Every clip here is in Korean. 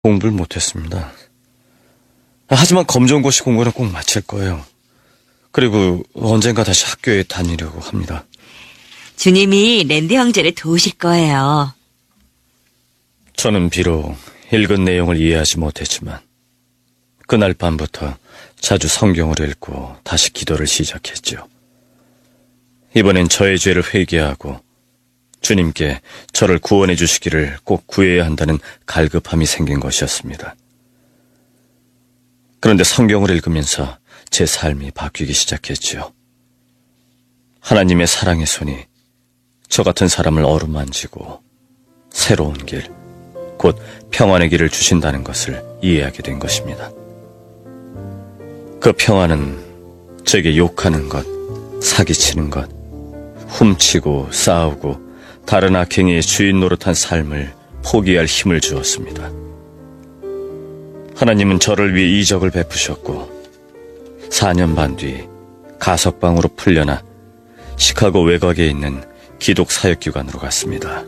공부를 못했습니다. 하지만 검정고시 공부는 꼭 마칠 거예요. 그리고 언젠가 다시 학교에 다니려고 합니다. 주님이 랜디 형제를 도우실 거예요. 저는 비록 읽은 내용을 이해하지 못했지만 그날 밤부터 자주 성경을 읽고 다시 기도를 시작했죠. 이번엔 저의 죄를 회개하고 주님께 저를 구원해 주시기를 꼭 구해야 한다는 갈급함이 생긴 것이었습니다. 그런데 성경을 읽으면서 제 삶이 바뀌기 시작했지요. 하나님의 사랑의 손이 저 같은 사람을 어루만지고 새로운 길, 곧 평안의 길을 주신다는 것을 이해하게 된 것입니다. 그 평안은 제게 욕하는 것, 사기치는 것, 훔치고 싸우고 다른 악행의 주인 노릇한 삶을 포기할 힘을 주었습니다. 하나님은 저를 위해 이적을 베푸셨고 4년 반 뒤 가석방으로 풀려나 시카고 외곽에 있는 기독 사역기관으로 갔습니다.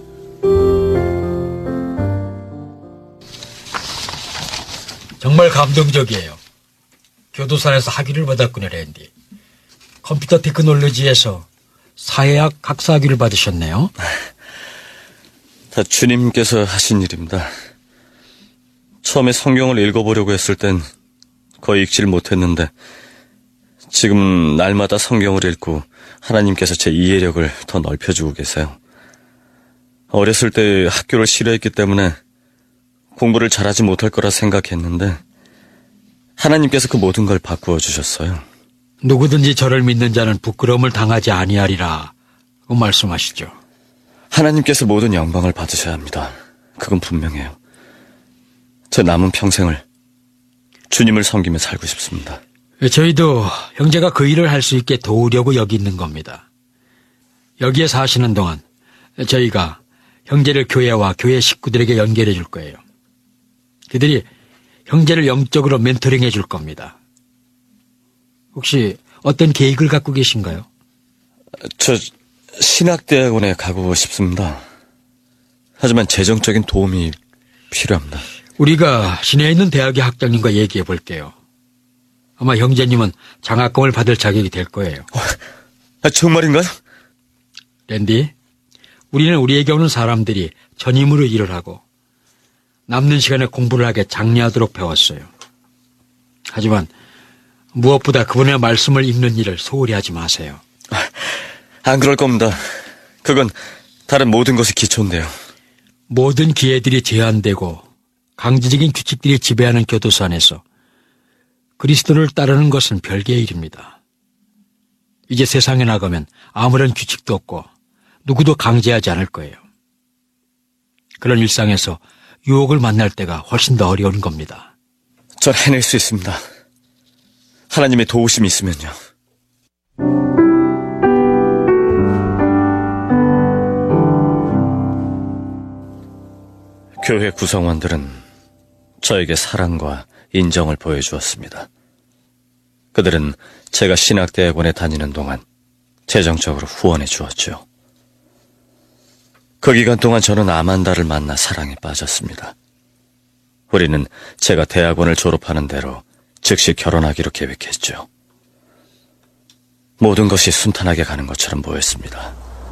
정말 감동적이에요. 교도소에서 학위를 받았군요, 랜디. 컴퓨터 테크놀로지에서 사회학 학사 학위를 받으셨네요. 다 주님께서 하신 일입니다. 처음에 성경을 읽어보려고 했을 땐 거의 읽지를 못했는데 지금은 날마다 성경을 읽고 하나님께서 제 이해력을 더 넓혀주고 계세요. 어렸을 때 학교를 싫어했기 때문에 공부를 잘하지 못할 거라 생각했는데 하나님께서 그 모든 걸 바꾸어 주셨어요. 누구든지 저를 믿는 자는 부끄러움을 당하지 아니하리라 고 말씀하시죠. 하나님께서 모든 영광을 받으셔야 합니다. 그건 분명해요. 제 남은 평생을 주님을 섬기며 살고 싶습니다. 저희도 형제가 그 일을 할 수 있게 도우려고 여기 있는 겁니다. 여기에 사시는 동안 저희가 형제를 교회와 교회 식구들에게 연결해 줄 거예요. 그들이 형제를 영적으로 멘토링해 줄 겁니다. 혹시 어떤 계획을 갖고 계신가요? 저 신학대학원에 가고 싶습니다. 하지만 재정적인 도움이 필요합니다. 우리가 시내에 있는 대학의 학장님과 얘기해 볼게요. 아마 형제님은 장학금을 받을 자격이 될 거예요. 정말인가요? 랜디, 우리는 우리에게 오는 사람들이 전임으로 일을 하고 남는 시간에 공부를 하게 장려하도록 배웠어요. 하지만 무엇보다 그분의 말씀을 읽는 일을 소홀히 하지 마세요. 안 그럴 겁니다. 그건 다른 모든 것이 기초인데요. 모든 기회들이 제한되고 강제적인 규칙들이 지배하는 교도소 안에서 그리스도를 따르는 것은 별개의 일입니다. 이제 세상에 나가면 아무런 규칙도 없고 누구도 강제하지 않을 거예요. 그런 일상에서 유혹을 만날 때가 훨씬 더 어려운 겁니다. 전 해낼 수 있습니다. 하나님의 도우심이 있으면요. 교회 구성원들은 저에게 사랑과 인정을 보여주었습니다. 그들은 제가 신학대학원에 다니는 동안 재정적으로 후원해 주었죠. 그 기간 동안 저는 아만다를 만나 사랑에 빠졌습니다. 우리는 제가 대학원을 졸업하는 대로 즉시 결혼하기로 계획했죠. 모든 것이 순탄하게 가는 것처럼 보였습니다.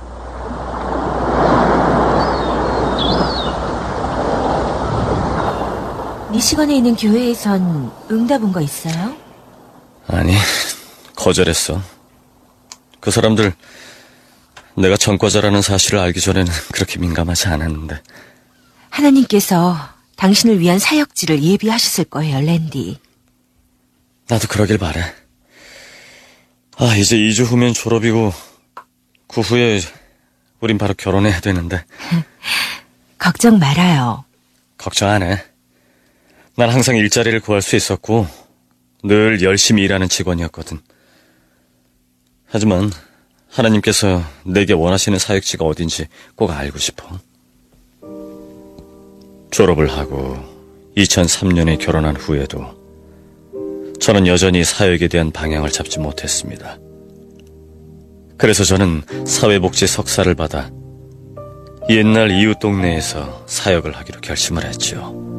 미시건에 있는 교회에선 응답 온 거 있어요? 아니, 거절했어. 그 사람들 내가 전과자라는 사실을 알기 전에는 그렇게 민감하지 않았는데. 하나님께서 당신을 위한 사역지를 예비하셨을 거예요, 랜디. 나도 그러길 바래. 이제 2주 후면 졸업이고 그 후에 우린 바로 결혼해야 되는데. 걱정 말아요. 걱정 안 해. 난 항상 일자리를 구할 수 있었고 늘 열심히 일하는 직원이었거든. 하지만 하나님께서 내게 원하시는 사역지가 어딘지 꼭 알고 싶어. 졸업을 하고 2003년에 결혼한 후에도 저는 여전히 사역에 대한 방향을 잡지 못했습니다. 그래서 저는 사회복지 석사를 받아 옛날 이웃 동네에서 사역을 하기로 결심을 했죠.